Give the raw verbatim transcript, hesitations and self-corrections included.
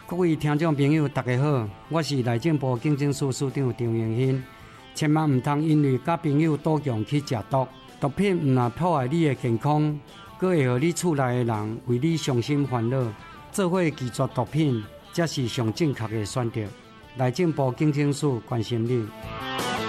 各位听众朋友，大家好，我是内政部警政署署长张荣兴。千万唔通因为甲朋友赌强去食毒，毒品唔但破坏你的健康，佫会互你厝内的人为你伤心烦恼。做伙拒绝毒品，才是上正确的选择。内政部警政署关心你。